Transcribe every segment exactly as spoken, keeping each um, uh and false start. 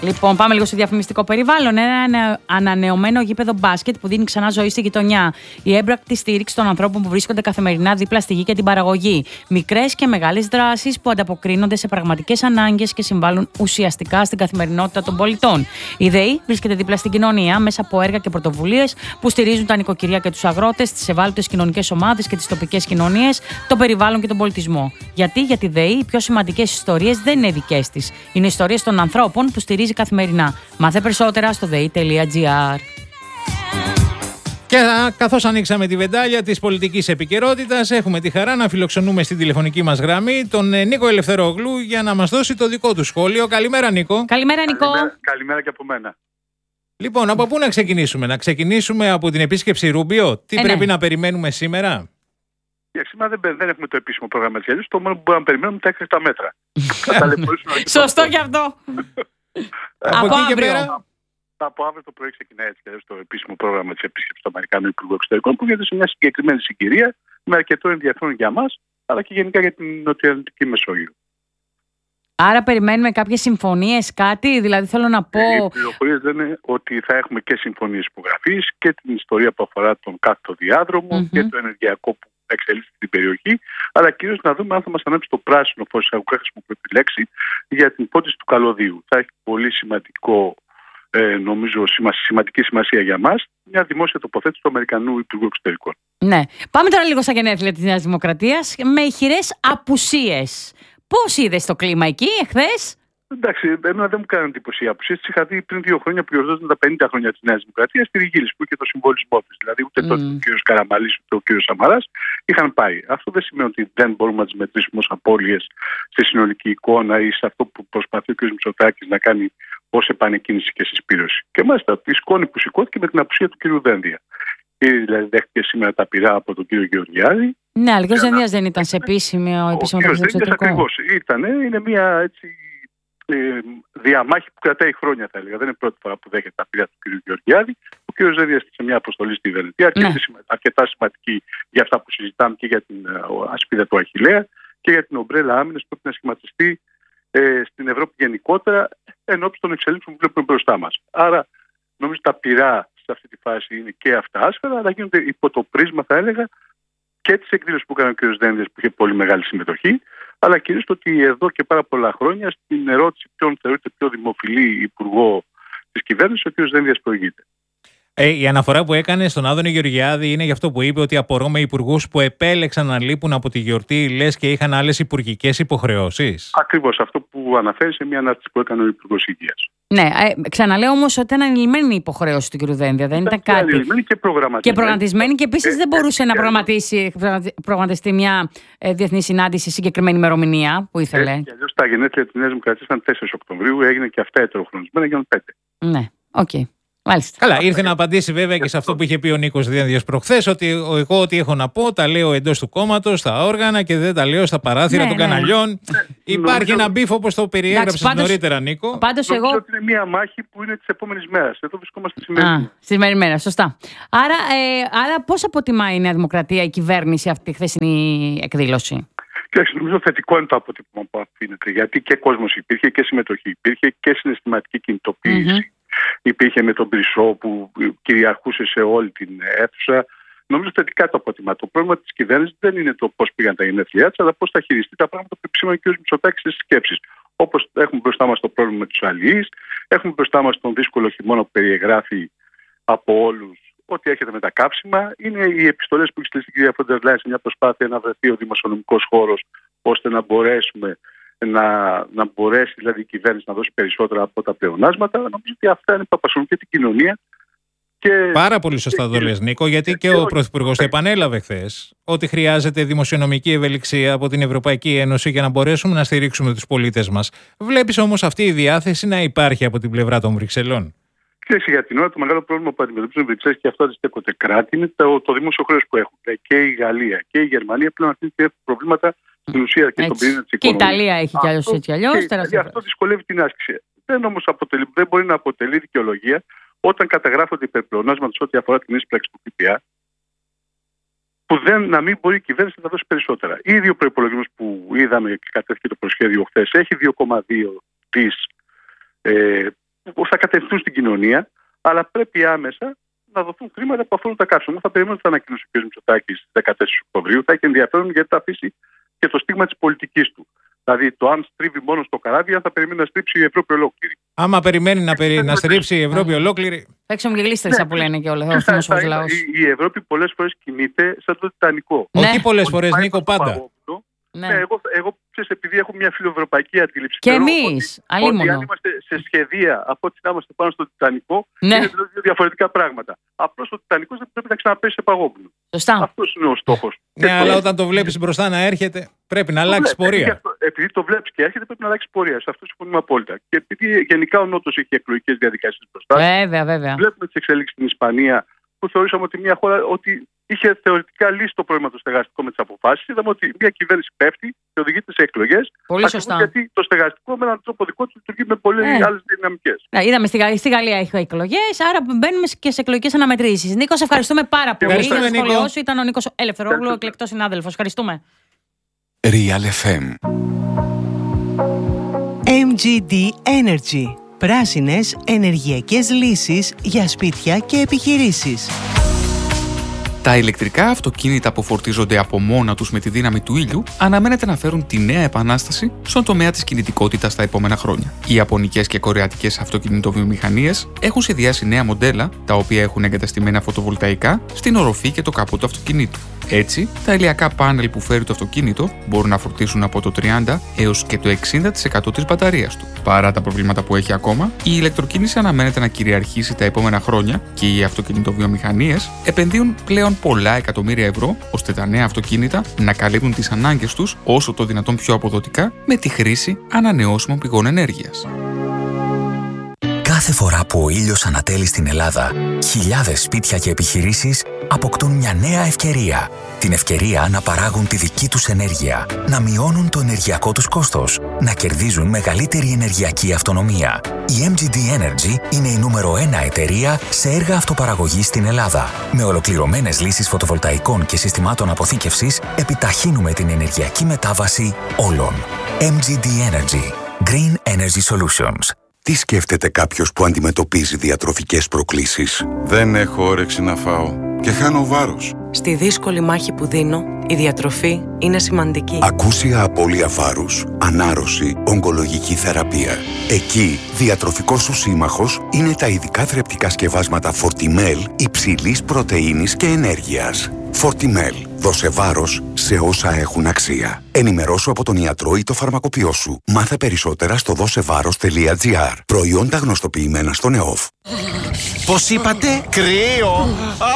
Λοιπόν, πάμε λίγο στο διαφημιστικό περιβάλλον. Ένα ανανεωμένο γήπεδο μπάσκετ που δίνει ξανά ζωή στη γειτονιά. Η έμπρακτη στήριξη των ανθρώπων που βρίσκονται καθημερινά δίπλα στη γη και την παραγωγή. Μικρές και μεγάλες δράσεις που ανταποκρίνονται σε πραγματικές ανάγκες και συμβάλλουν ουσιαστικά στην καθημερινότητα των πολιτών. Η ΔΕΗ βρίσκεται δίπλα στην κοινωνία μέσα από έργα και πρωτοβουλίες που στηρίζουν τα νοικοκυριά και τους αγρότες, τις ευάλωτες κοινωνικές ομάδες και τις τοπικές κοινωνίες, το περιβάλλον και τον πολιτισμό. Γιατί για τη ΔΕΗ οι πιο σημαντικές ιστορίες δεν είναι δικές της. Είναι ιστορίες των ανθρώπων που στηρίζει καθημερινά. Μάθε περισσότερα στο δε ι τελεία τζι άρ. Και καθώς ανοίξαμε τη βεντάλια της πολιτικής επικαιρότητας, έχουμε τη χαρά να φιλοξενούμε στην τηλεφωνική μας γραμμή τον Νίκο Ελευθερόγλου για να μας δώσει το δικό του σχόλιο. Καλημέρα, Νίκο. Καλημέρα, Νίκο. Καλημέρα, καλημέρα και από μένα. Λοιπόν, από πού να ξεκινήσουμε? Να ξεκινήσουμε από την επίσκεψη Ρούμπιο. Τι ε, πρέπει ναι. να περιμένουμε σήμερα? Για σήμερα δεν, δεν έχουμε το επίσημο πρόγραμμα της Ελλάδας. Το μόνο που μπορούμε να περιμένουμε τα έκτακτα μέτρα. Σωστό και αυτό. Από εκεί και πέρα. Από αύριο το πρωί ξεκινάει έτσι το επίσημο πρόγραμμα της επίσκεψης του Αμερικανού Υπουργού Εξωτερικών, που γίνεται σε μια συγκεκριμένη συγκυρία με αρκετό ενδιαφέρον για μας, αλλά και γενικά για την νοτιοανατολική Μεσόγειο. Άρα περιμένουμε κάποιες συμφωνίες, κάτι, δηλαδή θέλω να πω... Οι πληροφορίες λένε ότι θα έχουμε και συμφωνίες υπογραφής και την ιστορία που αφορά τον κάθετο διάδρομο mm-hmm. και το ενεργειακό που εξελίσσεται στην περιοχή, αλλά κυρίως να δούμε αν θα μας ανάψει το πράσινο φως, εισαγωγικά χρησιμοποιεί τη λέξη, για την υπόθεση του καλωδίου. Θα έχει πολύ σημαντικό, ε, νομίζω, σημαντική σημασία για μας, μια δημόσια τοποθέτηση του Αμερικανού Υπουργού Εξωτερικών. Ναι. Πάμε τώρα λίγο στα γενέθλια της Νέας Δημοκρατίας, με ηχηρές απουσίες. Πώς είδες το κλίμα εκεί εχθές? Εντάξει, εμένα δεν μου κάνει εντύπωση η απουσία. Τις είχα δει πριν δύο χρόνια που γιορτάζονταν τα πενήντα χρόνια της Νέας Δημοκρατίας στη Ριγίλης, που είχε το συμβολισμό της. Δηλαδή, ούτε mm. τότε ο κ. Καραμαλής ούτε ο κ. Σαμαράς είχαν πάει. Αυτό δεν σημαίνει ότι δεν μπορούμε να τις μετρήσουμε ως απώλειες στη συνολική εικόνα ή σε αυτό που προσπαθεί ο κ. Μητσοτάκης να κάνει ως επανεκκίνηση και συσπήρωση. Και μάλιστα η σκόνη που σηκώθηκε με την απουσία του κ. Δένδια. Δηλαδή, δέχτηκε σήμερα τα πυρά από τον κ. Γεωργιάδη. Ναι, αλλά ο κ. Δένδιας δεν ήταν σε επίσημο επίσημο εξωτερικό. Ακριβώς. Ήτανε, είναι μια έτσι. Ε, διαμάχη που κρατάει χρόνια, θα έλεγα. Δεν είναι πρώτη φορά που δέχεται τα πυρά του κ. Γεωργιάδη. Ο κ. Δένδιας σε μια αποστολή στη Βενετία, ναι. αρκετά σημαντική για αυτά που συζητάμε και για την uh, ασπίδα του Αχιλλέα και για την ομπρέλα άμυνας που πρέπει να σχηματιστεί ε, στην Ευρώπη γενικότερα ενώπιση των εξελίξεων που βλέπουμε μπροστά μας. Άρα, νομίζω τα πυρά σε αυτή τη φάση είναι και αυτά άσφαιρα, αλλά γίνονται υπό το πρίσμα, θα έλεγα, και τη εκδήλωση που έκανε ο κ. Δένδιας, που είχε πολύ μεγάλη συμμετοχή, αλλά κυρίως το ότι εδώ και πάρα πολλά χρόνια στην ερώτηση ποιον θεωρείται πιο δημοφιλή υπουργό της κυβέρνησης, ο κ. Δένδιας προηγείται. Ε, η αναφορά που έκανε στον Άδωνη Γεωργιάδη είναι για αυτό που είπε, ότι απορώ με υπουργούς που επέλεξαν να λείπουν από τη γιορτή, λες και είχαν άλλες υπουργικές υποχρεώσεις. Ακριβώς αυτό που αναφέρει σε μια ανάρτηση που έκανε ο Υπουργός Υγείας. Ναι, ε, ξαναλέω όμως ότι ήταν ανηλυμένη η υποχρέωση του κ. Δένδια, δεν ήταν, ήταν κάτι. Ανηλυμένη και προγραμματισμένη. Και προγραμματισμένη και επίσης ε, δεν μπορούσε ε, να προγραμματίσει, προγραμματιστεί μια ε, διεθνή συνάντηση συγκεκριμένη ημερομηνία που ήθελε. Ε, και αλλιώς τα γενέθλια της Νέας Δημοκρατίας ήταν τέσσερις Οκτωβρίου, έγινε και αυτά ετεροχρονισμένα, έγιναν πέντε. Ναι, οκ. Okay. Μάλιστα. Καλά, ήρθε να απαντήσει βέβαια και σε αυτό που είχε πει ο Νίκος Δένδιος προχθές, ότι εγώ ό,τι έχω να πω τα λέω εντός του κόμματος, στα όργανα και δεν τα λέω στα παράθυρα ναι, των ναι. καναλιών. Ναι. Υπάρχει ένα μπιφ όπως το περιέγραψες νωρίτερα, Νίκο. Πάντως εγώ. Νομίζω ότι είναι μια μάχη που είναι της επόμενης μέρας. Εδώ βρισκόμαστε σήμερα. Στη σημερινή μέρα, σωστά. Άρα, ε, άρα πώς αποτιμάει η Νέα Δημοκρατία, η κυβέρνηση, αυτή τη χθεσινή εκδήλωση? Κοιτάξτε, νομίζω θετικό είναι το αποτύπωμα που αφήνεται. Γιατί και κόσμος υπήρχε και συμμετοχή υπήρχε και συναισθηματική κινητοποίηση. Mm-hmm. Υπήρχε με τον Πρισό που κυριαρχούσε σε όλη την αίθουσα. Νομίζω θετικά το αποτιμά. Το πρόβλημα της κυβέρνησης δεν είναι το πώς πήγαν τα γενέθλιά της, αλλά πώς θα χειριστεί τα πράγματα που επισήμανε ο κ. Μητσοτάκης στις σκέψεις. Όπως έχουμε μπροστά μας το πρόβλημα με τους αλληλείς, έχουμε μπροστά μας τον δύσκολο χειμώνα που περιεγράφει από όλους ό,τι έρχεται με τα κάψιμα. Είναι οι επιστολές που έχει στείλει στην κυρία Φόντερ Λάιεν σε μια προσπάθεια να βρεθεί ο δημοσιονομικός χώρος, ώστε να μπορέσουμε. Να, να μπορέσει δηλαδή η κυβέρνηση να δώσει περισσότερα από τα πλεονάσματα. Νομίζω ότι αυτά είναι που απασχολούν και την κοινωνία. Και... Πάρα πολύ σωστά το λες, Νίκο, γιατί και, και ο Πρωθυπουργός το επανέλαβε χθες, ότι χρειάζεται δημοσιονομική ευελιξία από την Ευρωπαϊκή Ένωση για να μπορέσουμε να στηρίξουμε τους πολίτες μας. Βλέπεις όμως αυτή η διάθεση να υπάρχει από την πλευρά των Βρυξελών? Και για την ώρα το μεγάλο πρόβλημα που αντιμετωπίζουν οι Βρυξέλλες και αυτό αντιστέκονται κράτη είναι το, το δημόσιο χρέος που έχουν. Και η Γαλλία και η Γερμανία πλέον αυτή έχουν προβλήματα. Στην ουσία και στον πυρήνα της οικονομίας. Και η Ιταλία έχει κι άλλως έτσι αλλιώς. Και αυτό δυσκολεύει την άσκηση. Δεν, όμως αποτελεί, δεν μπορεί να αποτελεί δικαιολογία όταν καταγράφονται υπερπλεονάσματα σε ό,τι αφορά την ίσπραξη του ΦΠΑ, που δεν, να μην μπορεί η κυβέρνηση να δώσει περισσότερα. Ήδη ο προϋπολογισμός που είδαμε και κατέθηκε το προσχέδιο χθες έχει δύο κόμμα δύο δις ε, που θα κατευθυνθούν στην κοινωνία, αλλά πρέπει άμεσα να δοθούν χρήματα που αφορούν τα καύσιμα. Θα περιμένω ότι θα ανακοινώσει ο κ. Μητσοτάκης στις δεκατέσσερις Οκτωβρίου. Θα έχει ενδιαφέρον γιατί θα αφήσει και το στίγμα της πολιτικής του. Δηλαδή, το αν στρίβει μόνο στο καράβι, αν θα περιμένει να στρίψει η Ευρώπη ολόκληρη. Άμα περιμένει να, περι... να στρίψει η Ευρώπη ολόκληρη. Παίξαμε και γλίστρισα που λένε και όλα. Η Ευρώπη πολλές φορές κινείται σαν το Τιτανικό. Όχι πολλές φορές, Νίκο, πάντα. Ναι. Ναι, εγώ, εγώ ξέρεις, επειδή έχω μια φιλοευρωπαϊκή αντίληψη. Και εμείς, αλλήμονο. Ότι αν είμαστε σε σχεδία από ότι να είμαστε πάνω στο Τιτανικό, ναι. είναι δηλαδή διαφορετικά πράγματα. Απλώς ο Τιτανικός δεν πρέπει να ξαναπέσει σε παγόβουνο. Σωστά. Αυτός είναι ο στόχος. Ναι, αλλά όταν το βλέπεις μπροστά να έρχεται, πρέπει να αλλάξει πορεία. Αυτό, επειδή το βλέπεις και έρχεται, πρέπει να αλλάξει πορεία. Σε αυτό συμφωνούμε απόλυτα. Και επειδή γενικά ο Νότος έχει εκλογικές διαδικασίες μπροστά. Βέβαια, βέβαια. Βλέπουμε τις εξελίξεις στην Ισπανία, που θεωρήσαμε ότι μια χώρα ότι είχε θεωρητικά λύσει το πρόβλημα το στεγαστικό με τις αποφάσεις. Είδαμε ότι μια κυβέρνηση πέφτει και οδηγείται σε εκλογές. Πολύ σωστά. Γιατί το στεγαστικό με έναν τρόπο δικό του λειτουργεί με πολλές ε. άλλες δυναμικές. Ναι, είδαμε στη, Γαλλία, στη Γαλλία έχει εκλογές, άρα μπαίνουμε και σε εκλογικές αναμετρήσεις. Νίκο, σε ευχαριστούμε πάρα πολύ. Για το σχόλιο σου ήταν ο Νίκος Ελευθερόγλου, εκλεκτός συνάδελφος. Ευχαριστούμε. Real εφ εμ. εμ τζι ντι Energy. Πράσινες ενεργειακές λύσεις για σπίτια και επιχειρήσεις. Τα ηλεκτρικά αυτοκίνητα που φορτίζονται από μόνα τους με τη δύναμη του ήλιου αναμένεται να φέρουν τη νέα επανάσταση στον τομέα της κινητικότητας τα επόμενα χρόνια. Οι ιαπωνικές και κορεατικές αυτοκινητοβιομηχανίες έχουν σχεδιάσει νέα μοντέλα, τα οποία έχουν εγκαταστημένα φωτοβολταϊκά στην οροφή και το καπό του αυτοκινήτου. Έτσι, τα ηλιακά πάνελ που φέρει το αυτοκίνητο μπορούν να φορτίσουν από το τριάντα έως και το εξήντα τοις εκατό της μπαταρίας του. Παρά τα προβλήματα που έχει ακόμα, η ηλεκτροκίνηση αναμένεται να κυριαρχήσει τα επόμενα χρόνια και οι αυτοκινητοβιομηχανίες επενδύουν πλέον πολλά εκατομμύρια ευρώ ώστε τα νέα αυτοκίνητα να καλύπτουν τις ανάγκες τους όσο το δυνατόν πιο αποδοτικά με τη χρήση ανανεώσιμων πηγών ενέργειας. Κάθε φορά που ο ήλιος ανατέλει στην Ελλάδα, χιλιάδες σπίτια και επιχειρήσεις αποκτούν μια νέα ευκαιρία. Την ευκαιρία να παράγουν τη δική τους ενέργεια, να μειώνουν το ενεργειακό τους κόστος, να κερδίζουν μεγαλύτερη ενεργειακή αυτονομία. Η εμ τζι ντι Energy είναι η νούμερο ένα εταιρεία σε έργα αυτοπαραγωγής στην Ελλάδα. Με ολοκληρωμένες λύσεις φωτοβολταϊκών και συστημάτων αποθήκευσης, επιταχύνουμε την ενεργειακή μετάβαση όλων. εμ τζι ντι Energy. Green Energy Solutions. Τι σκέφτεται κάποιος που αντιμετωπίζει διατροφικές προκλήσεις? Δεν έχω όρεξη να φάω και χάνω βάρος. Στη δύσκολη μάχη που δίνω, η διατροφή είναι σημαντική. Ακούσια απώλεια βάρους, ανάρρωση, ογκολογική θεραπεία. Εκεί, διατροφικός σου σύμμαχος είναι τα ειδικά θρεπτικά σκευάσματα Fortimel υψηλής πρωτεΐνης και ενέργειας. Fortimel. Δώσε βάρος σε όσα έχουν αξία. Ενημερώσου από τον ιατρό ή το φαρμακοποιό σου. Μάθε περισσότερα στο δώσεβάρος τελεία τζι άρ. Προϊόντα γνωστοποιημένα στον ΕΟΦ. Πώς είπατε? Κρύο!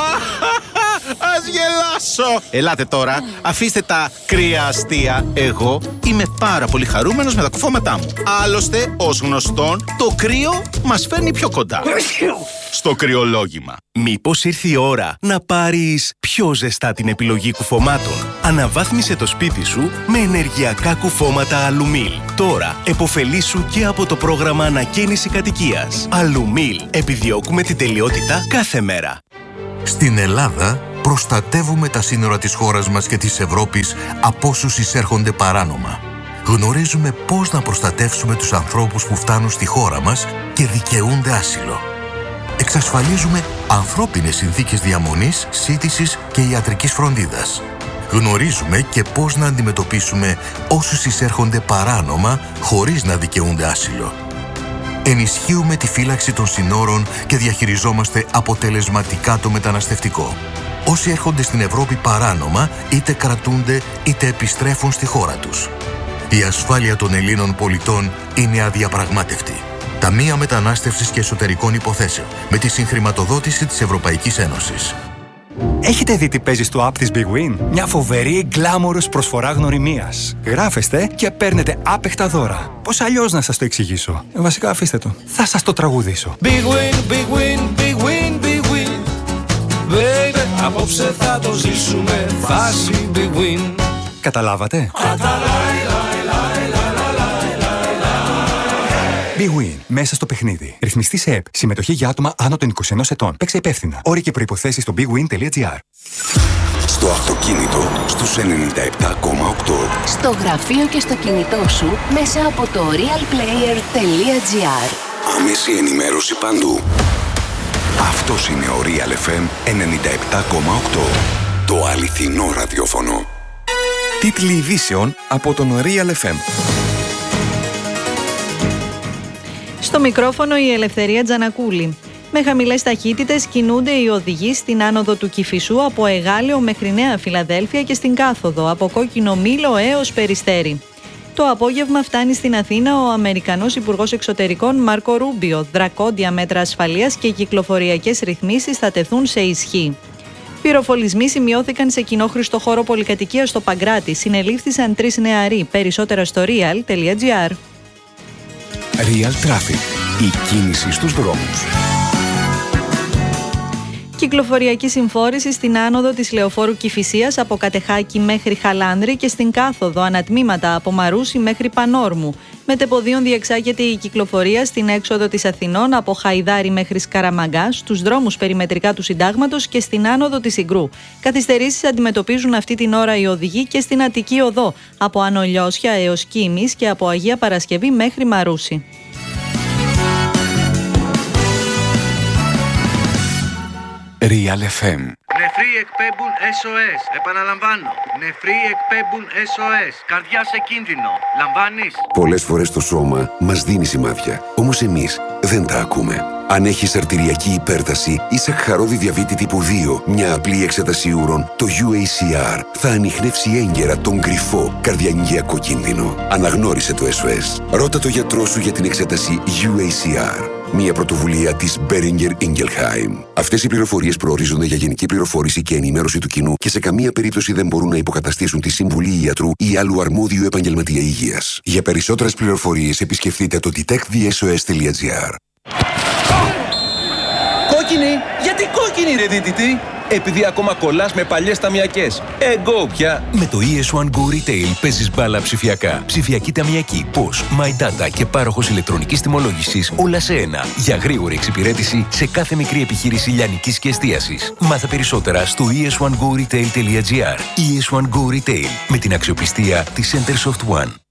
Ας γελάσω! Ελάτε τώρα, αφήστε τα κρύα αστεία. Εγώ είμαι πάρα πολύ χαρούμενος με τα κουφώματά μου. Άλλωστε, ως γνωστόν, το κρύο μας φέρνει πιο κοντά. Στο κρυολόγημα. Μήπως ήρθε η ώρα να πάρεις πιο ζεστά την επιλογή κουφωμάτων? Αναβάθμισε το σπίτι σου με ενεργειακά κουφώματα Αλουμίλ. Τώρα, επωφελήσου και από το πρόγραμμα ανακαίνιση κατοικίας. Αλουμίλ. Επιδιώκουμε την τελειότητα κάθε μέρα. Στην Ελλάδα, προστατεύουμε τα σύνορα της χώρας μας και της Ευρώπης από όσους εισέρχονται παράνομα. Γνωρίζουμε πώς να προστατεύσουμε τους ανθρώπους που φτάνουν στη χώρα μας και δικαιούνται άσυλο. Εξασφαλίζουμε ανθρώπινες συνθήκες διαμονής, σύντησης και ιατρικής φροντίδας. Γνωρίζουμε και πώς να αντιμετωπίσουμε όσους εισέρχονται παράνομα χωρίς να δικαιούνται άσυλο. Ενισχύουμε τη φύλαξη των συνόρων και διαχειριζόμαστε αποτελεσματικά το μεταναστευτικό. Όσοι έρχονται στην Ευρώπη παράνομα, είτε κρατούνται είτε επιστρέφουν στη χώρα τους. Η ασφάλεια των Ελλήνων πολιτών είναι αδιαπραγμάτευτη. Ταμεία Μετανάστευσης και Εσωτερικών Υποθέσεων, με τη συγχρηματοδότηση της Ευρωπαϊκής Ένωσης. Έχετε δει τι παίζει στο app της Big Win? Μια φοβερή γκλάμορος προσφορά γνωριμίας. Γράφεστε και παίρνετε άπεχτα δώρα. Πώς αλλιώς να σας το εξηγήσω? Ε, βασικά αφήστε το. Θα σας το τραγουδήσω. Big Win, Big Win, Big Win, Big Win. Baby, απόψε θα το ζήσουμε. Φάση Big Win. Καταλάβατε? Big Win. Μέσα στο παιχνίδι. Ρυθμιστή σε ΕΠ. Συμμετοχή για άτομα άνω των είκοσι ενός ετών. Παίξε υπεύθυνα. Όροι και προϋποθέσεις στο big win τελεία τζι άρ. Στο αυτοκίνητο στους ενενήντα επτά κόμμα οκτώ. Στο γραφείο και στο κινητό σου μέσα από το real player τελεία τζι άρ. Άμεση ενημέρωση παντού. Αυτός είναι ο Real εφ εμ ενενήντα επτά κόμμα οκτώ. Το αληθινό ραδιόφωνο. Τίτλοι ειδήσεων από τον Real εφ εμ. Στο μικρόφωνο η Ελευθερία Τζανακούλη. Με χαμηλές ταχύτητες κινούνται οι οδηγοί στην άνοδο του Κηφισού από Εγάλεο μέχρι Νέα Φιλαδέλφια και στην κάθοδο από Κόκκινο Μήλο έως Περιστέρι. Το απόγευμα φτάνει στην Αθήνα ο Αμερικανός Υπουργός Εξωτερικών Μάρκο Ρούμπιο. Δρακόντια μέτρα ασφαλείας και κυκλοφοριακές ρυθμίσεις θα τεθούν σε ισχύ. Πυροβολισμοί σημειώθηκαν σε κοινόχρηστο χώρο πολυκατοικίας στο Παγκράτη. Συνελήφθησαν τρεις νεαροί. Περισσότερα στο real τελεία gr. Real Traffic. Η κίνηση στους δρόμους. Κυκλοφοριακή συμφόρηση στην άνοδο της Λεωφόρου Κηφισίας από Κατεχάκη μέχρι Χαλάνδρη και στην κάθοδο ανατμήματα από Μαρούσι μέχρι Πανόρμου. Μετεποδίων διεξάγεται η κυκλοφορία στην έξοδο της Αθηνών από Χαϊδάρη μέχρι Σκαραμαγκά, στους δρόμους περιμετρικά του Συντάγματος και στην άνοδο της Ιγκρού. Καθυστερήσεις αντιμετωπίζουν αυτή την ώρα οι οδηγοί και στην Αττική Οδό, από Ανολιώσια έως Κίμης και από Αγία Παρασκευή μέχρι Μαρούσι. Real εφ εμ. Νεφροί εκπέμπουν ες ο ες. Επαναλαμβάνω. Νεφροί εκπέμπουν ες ο ες. Καρδιά σε κίνδυνο. Λαμβάνεις? Πολλές φορές το σώμα μας δίνει σημάδια. Όμως εμείς δεν τα ακούμε. Αν έχεις αρτηριακή υπέρταση ή σακχαρώδη διαβήτη τύπου δύο, μια απλή εξέταση ούρων, το γιου έι σι αρ θα ανιχνεύσει έγκαιρα τον κρυφό καρδιαγγειακό κίνδυνο. Αναγνώρισε το ες ο ες. Ρώτα το γιατρό σου για την εξέταση γιου έι σι αρ. Μια πρωτοβουλία της Boehringer Ingelheim. Αυτές οι πληροφορίες προορίζονται για γενική πληροφόρηση και ενημέρωση του κοινού και σε καμία περίπτωση δεν μπορούν να υποκαταστήσουν τη συμβουλή ιατρού ή άλλου αρμόδιου επαγγελματία υγείας. Για περισσότερες πληροφορίες επισκεφτείτε το detect the s o s τελεία gr. Κόκκινη! Γιατί κόκκινη ρε δίτητη? Επειδή ακόμα κολλάς με παλιές ταμιακές. Εγώ πια! Με το ι ες βαν Go Retail παίζεις μπάλα ψηφιακά. Ψηφιακή ταμιακή, πώς, My Data και πάροχος ηλεκτρονικής τιμολόγησης όλα σε ένα. Για γρήγορη εξυπηρέτηση σε κάθε μικρή επιχείρηση λιανικής και εστίασης. Μάθε περισσότερα στο ι ες βαν go retail τελεία gr. ι ες βαν Go Retail με την αξιοπιστία της Centersoft One.